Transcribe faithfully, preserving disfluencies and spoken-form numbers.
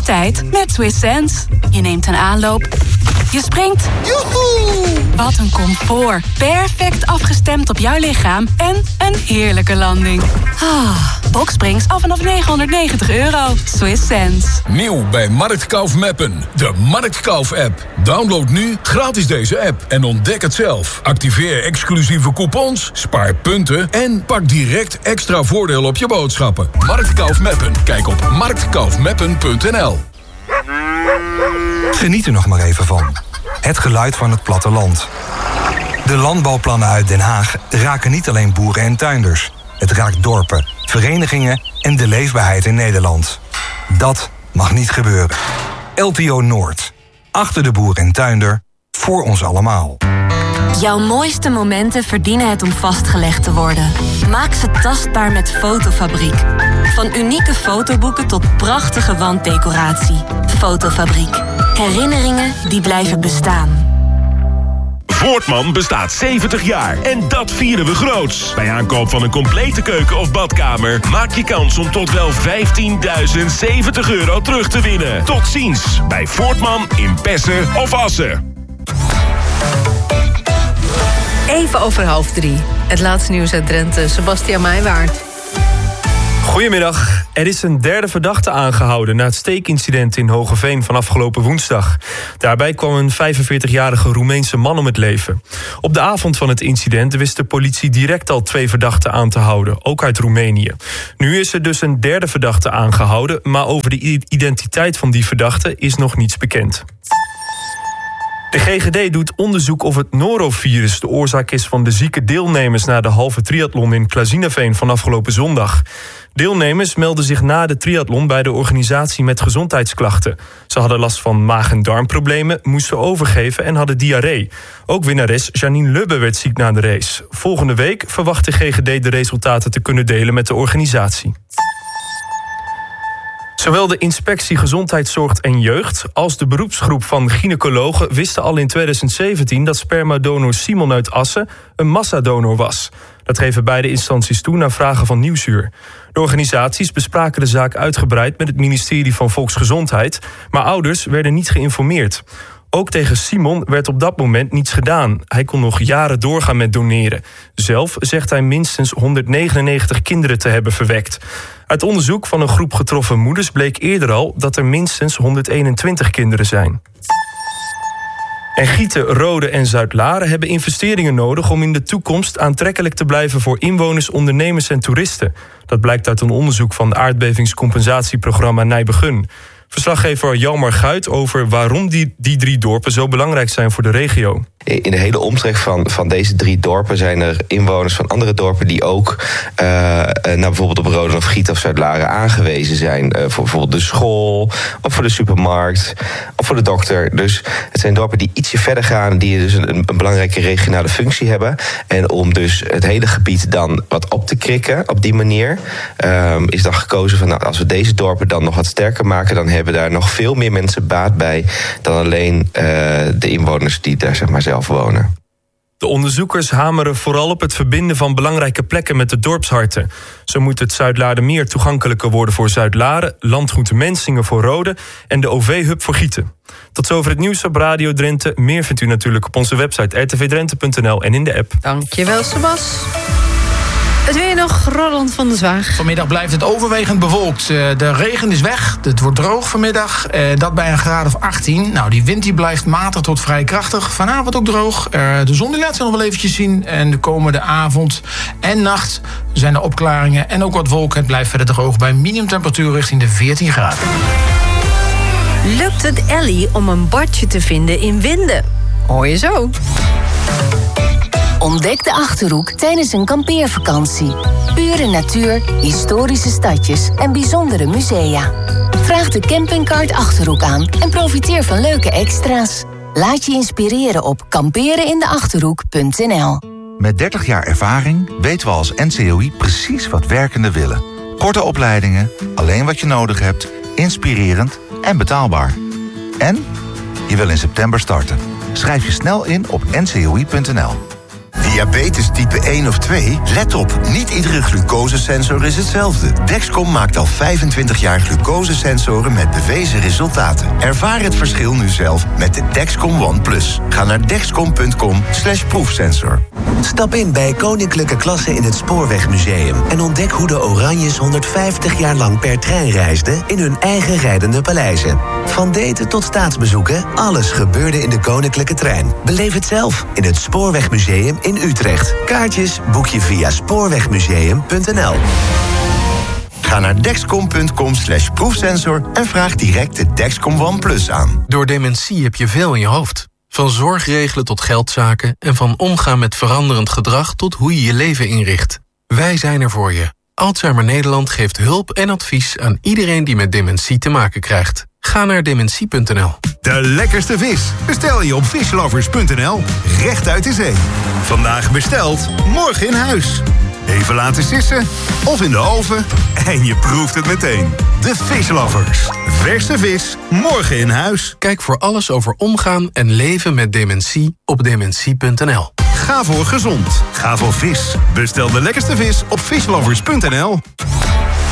tijd met Swiss Sense. Je neemt een aanloop, je springt. Joehoe! Wat een comfort. Perfect afgestemd op jouw lichaam en een heerlijke landing. Ah, Boxsprings af vanaf negenhonderdnegentig euro. Swiss Sense. Nieuw bij Marktkauf Meppen. De Marktkauf-app. Download nu gratis deze app en ontdek het zelf. Activeer exclusieve coupons, spaar punten en pak direct extra voordeel op je boodschappen. Marktkauf Meppen. Kijk op marktkauf meppen punt n l. Geniet er nog maar even van. Het geluid van het platteland. De landbouwplannen uit Den Haag raken niet alleen boeren en tuinders. Het raakt dorpen, verenigingen en de leefbaarheid in Nederland. Dat mag niet gebeuren. L T O Noord. Achter de boer en tuinder. Voor ons allemaal. Jouw mooiste momenten verdienen het om vastgelegd te worden. Maak ze tastbaar met Fotofabriek. Van unieke fotoboeken tot prachtige wanddecoratie. Fotofabriek. Herinneringen die blijven bestaan. Voortman bestaat zeventig jaar en dat vieren we groots. Bij aankoop van een complete keuken of badkamer maak je kans om tot wel vijftienduizend zeventig euro terug te winnen. Tot ziens bij Voortman in Pessen of Assen. Even over half drie. Het laatste nieuws uit Drenthe. Sebastiaan Meijwaard. Goedemiddag. Er is een derde verdachte aangehouden na het steekincident in Hogeveen van afgelopen woensdag. Daarbij kwam een vijfenveertigjarige Roemeense man om het leven. Op de avond van het incident wist de politie direct al twee verdachten aan te houden, ook uit Roemenië. Nu is er dus een derde verdachte aangehouden, maar over de identiteit van die verdachte is nog niets bekend. De G G D doet onderzoek of het norovirus de oorzaak is van de zieke deelnemers na de halve triathlon in Klazinaveen van afgelopen zondag. Deelnemers melden zich na de triathlon bij de organisatie met gezondheidsklachten. Ze hadden last van maag- en darmproblemen, moesten overgeven en hadden diarree. Ook winnares Janine Lubbe werd ziek na de race. Volgende week verwacht de G G D de resultaten te kunnen delen met de organisatie. Zowel de Inspectie Gezondheidszorg en Jeugd als de beroepsgroep van gynaecologen wisten al in tweeduizend zeventien dat spermadonor Simon uit Assen een massadonor was. Dat geven beide instanties toe na vragen van Nieuwsuur. De organisaties bespraken de zaak uitgebreid met het ministerie van Volksgezondheid, maar ouders werden niet geïnformeerd. Ook tegen Simon werd op dat moment niets gedaan. Hij kon nog jaren doorgaan met doneren. Zelf zegt hij minstens honderdnegenennegentig kinderen te hebben verwekt. Uit onderzoek van een groep getroffen moeders bleek eerder al dat er minstens honderdeenentwintig kinderen zijn. En Gieten, Rode en Zuidlaren hebben investeringen nodig om in de toekomst aantrekkelijk te blijven voor inwoners, ondernemers en toeristen. Dat blijkt uit een onderzoek van het aardbevingscompensatieprogramma Nijbegun. Verslaggever Jalmar Guit over waarom die, die drie dorpen zo belangrijk zijn voor de regio. In de hele omtrek van, van deze drie dorpen zijn er inwoners van andere dorpen die ook uh, nou bijvoorbeeld op Roden of Gieten of Zuidlaren aangewezen zijn. Uh, voor bijvoorbeeld de school, of voor de supermarkt, of voor de dokter. Dus het zijn dorpen die ietsje verder gaan, die dus een, een belangrijke regionale functie hebben. En om dus het hele gebied dan wat op te krikken op die manier, um, is dan gekozen van nou, als we deze dorpen dan nog wat sterker maken, dan hebben daar nog veel meer mensen baat bij dan alleen uh, de inwoners die daar zeg maar zelf wonen. De onderzoekers hameren vooral op het verbinden van belangrijke plekken met de dorpsharten. Zo moet het Zuidlaardermeer toegankelijker worden voor Zuidlaren, Landgoed Mensingen voor Rode en de O V-hub voor Gieten. Tot zover het nieuws op Radio Drenthe. Meer vindt u natuurlijk op onze website r t v drenthe punt n l en in de app. Dankjewel, Sebas. Het weer nog, Roland van der Zwaag. Vanmiddag blijft het overwegend bewolkt. De regen is weg, het wordt droog vanmiddag. Dat bij een graad of achttien. Nou, die wind die blijft matig tot vrij krachtig. Vanavond ook droog. De zon die laat zich nog wel eventjes zien. En de komende avond en nacht zijn er opklaringen en ook wat wolken. Het blijft verder droog bij minimumtemperatuur richting de veertien graden. Lukt het Ellie om een badje te vinden in Winden? Hoor je zo. Ontdek de Achterhoek tijdens een kampeervakantie. Pure natuur, historische stadjes en bijzondere musea. Vraag de campingkaart Achterhoek aan en profiteer van leuke extra's. Laat je inspireren op kamperenindeachterhoek punt n l. Met dertig jaar ervaring weten we als N C O I precies wat werkenden willen. Korte opleidingen, alleen wat je nodig hebt, inspirerend en betaalbaar. En je wil in september starten. Schrijf je snel in op n c o i punt n l. Diabetes type één of twee? Let op, niet iedere glucosesensor is hetzelfde. Dexcom maakt al vijfentwintig jaar glucosesensoren met bewezen resultaten. Ervaar het verschil nu zelf met de Dexcom One Plus. Ga naar dexcom punt com slash proefsensor. Stap in bij Koninklijke Klasse in het Spoorwegmuseum en ontdek hoe de Oranjes honderdvijftig jaar lang per trein reisden in hun eigen rijdende paleizen. Van daten tot staatsbezoeken, alles gebeurde in de Koninklijke Trein. Beleef het zelf in het Spoorwegmuseum in Utrecht. Kaartjes boek je via spoorwegmuseum punt n l. Ga naar dexcom punt com slash proefsensor en vraag direct de Dexcom One Plus aan. Door dementie heb je veel in je hoofd. Van zorgregelen tot geldzaken en van omgaan met veranderend gedrag tot hoe je je leven inricht. Wij zijn er voor je. Alzheimer Nederland geeft hulp en advies aan iedereen die met dementie te maken krijgt. Ga naar dementie punt n l. De lekkerste vis bestel je op fishlovers punt n l. Recht uit de zee. Vandaag besteld, morgen in huis. Even laten sissen of in de oven en je proeft het meteen. De Fishlovers. Verse vis, morgen in huis. Kijk voor alles over omgaan en leven met dementie op dementie punt n l. Ga voor gezond. Ga voor vis. Bestel de lekkerste vis op fishlovers punt n l.